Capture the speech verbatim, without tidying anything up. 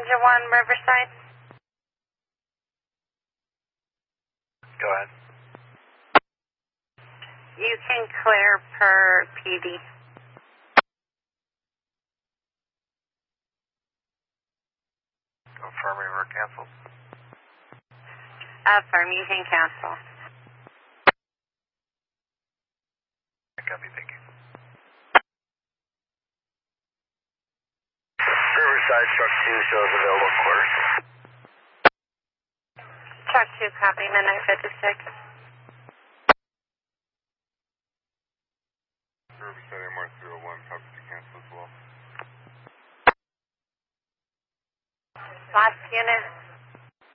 Engine one, Riverside. Go ahead. You can clear per P D. Confirming we're canceled. Affirm, you can cancel. Copy, thank you. Riverside, truck two shows available quarters. Truck two, copy, midnight fifty-six. Riverside M R zero one, copy to cancel as well. Last unit.